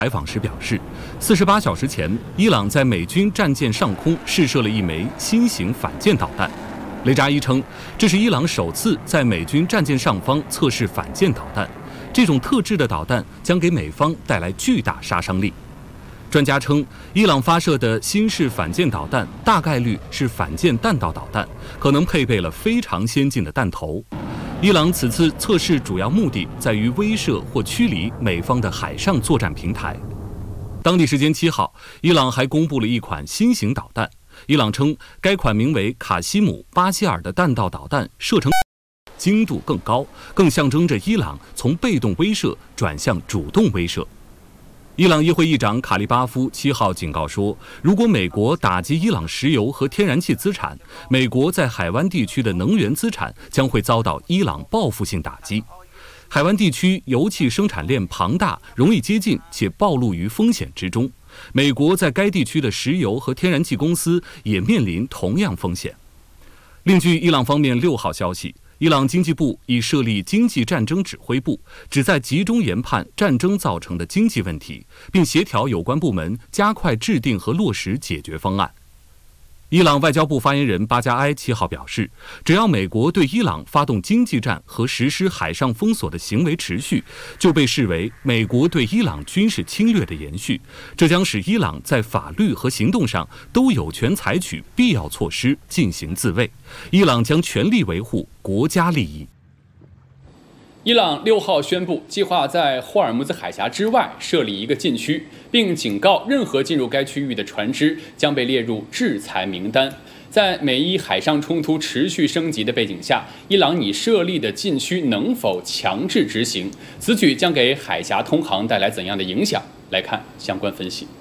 采访时表示，48小时前，伊朗在美军战舰上空试射了一枚新型反舰导弹。雷扎伊称，这是伊朗首次在美军战舰上方测试反舰导弹。这种特制的导弹将给美方带来巨大杀伤力。专家称，伊朗发射的新式反舰导弹大概率是反舰弹道导弹，可能配备了非常先进的弹头。伊朗此次测试主要目的在于威慑或驱离美方的海上作战平台。当地时间7号，伊朗还公布了一款新型导弹。伊朗称，该款名为卡西姆·巴希尔的弹道导弹射程精度更高，更象征着伊朗从被动威慑转向主动威慑。伊朗议会议长卡利巴夫7号警告说，如果美国打击伊朗石油和天然气资产，美国在海湾地区的能源资产将会遭到伊朗报复性打击。海湾地区油气生产链庞大，容易接近且暴露于风险之中。美国在该地区的石油和天然气公司也面临同样风险。另据伊朗方面6号消息，伊朗经济部已设立经济战争指挥部，旨在集中研判战争造成的经济问题，并协调有关部门加快制定和落实解决方案。伊朗外交部发言人巴加埃7号表示，只要美国对伊朗发动经济战和实施海上封锁的行为持续，就被视为美国对伊朗军事侵略的延续，这将使伊朗在法律和行动上都有权采取必要措施进行自卫。伊朗将全力维护国家利益。 伊朗6号宣布，计划在霍尔木兹海峡之外设立一个禁区，并警告任何进入该区域的船只将被列入制裁名单。在美伊海上冲突持续升级的背景下，伊朗拟设立的禁区能否强制执行？此举将给海峡通航带来怎样的影响？来看相关分析。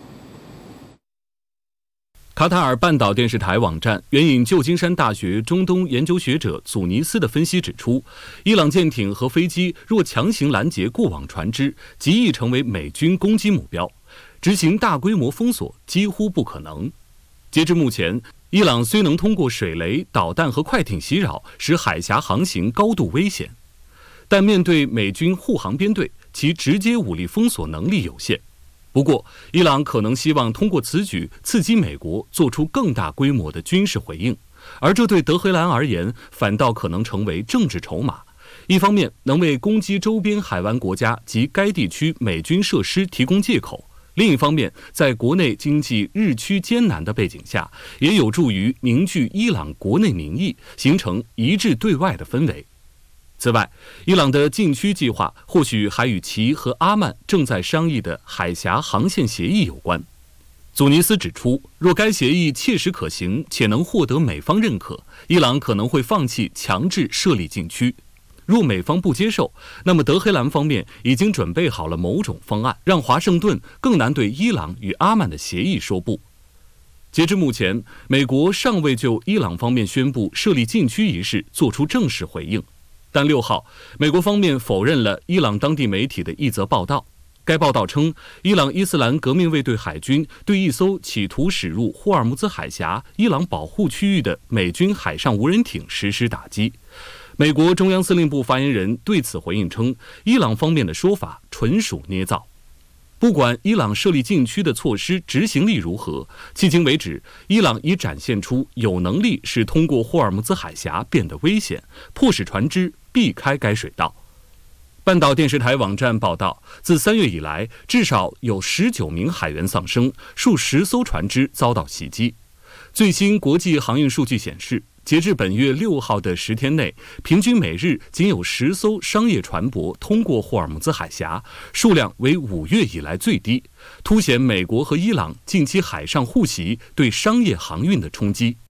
卡塔尔半岛电视台网站援引旧金山大学中东研究学者祖尼斯的分析指出，伊朗舰艇和飞机若强行拦截过往船只，极易成为美军攻击目标，执行大规模封锁几乎不可能。截至目前，伊朗虽能通过水雷、导弹和快艇袭扰，使海峡航行高度危险，但面对美军护航编队，其直接武力封锁能力有限。不过，伊朗可能希望通过此举刺激美国做出更大规模的军事回应，而这对德黑兰而言反倒可能成为政治筹码。一方面能为攻击周边海湾国家及该地区美军设施提供借口，另一方面在国内经济日趋艰难的背景下，也有助于凝聚伊朗国内民意，形成一致对外的氛围。此外，伊朗的禁区计划或许还与其和阿曼正在商议的海峡航线协议有关。祖尼斯指出，若该协议切实可行且能获得美方认可，伊朗可能会放弃强制设立禁区。若美方不接受，那么德黑兰方面已经准备好了某种方案，让华盛顿更难对伊朗与阿曼的协议说不。截至目前，美国尚未就伊朗方面宣布设立禁区一事做出正式回应。但6号，美国方面否认了伊朗当地媒体的一则报道。该报道称，伊朗伊斯兰革命卫队海军对一艘企图驶入霍尔木兹海峡伊朗保护区域的美军海上无人艇实施打击。美国中央司令部发言人对此回应称，伊朗方面的说法纯属捏造。不管伊朗设立禁区的措施执行力如何，迄今为止，伊朗已展现出有能力使通过霍尔木兹海峡变得危险，迫使船只避开该水道。半岛电视台网站报道，自3月以来，至少有19名海员丧生，数十艘船只遭到袭击。最新国际航运数据显示，截至本月6号的10天内，平均每日仅有10艘商业船舶通过霍尔木兹海峡，数量为5月以来最低，凸显美国和伊朗近期海上互袭对商业航运的冲击。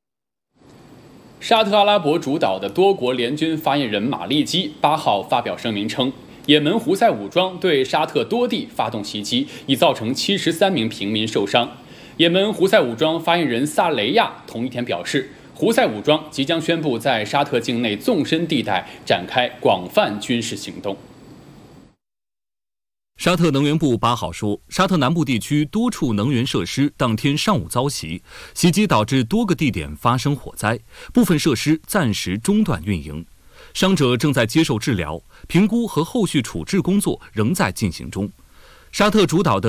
沙特阿拉伯主导的多国联军发言人马利基8号发表声明称，也门胡塞武装对沙特多地发动袭击，已造成73名平民受伤。也门胡塞武装发言人萨雷亚同一天表示，胡塞武装即将宣布在沙特境内纵深地带展开广泛军事行动。 沙特能源部8号说，沙特南部地区多处能源设施当天上午遭袭，袭击导致多个地点发生火灾，部分设施暂时中断运营，伤者正在接受治疗，评估和后续处置工作仍在进行中。 沙特主导的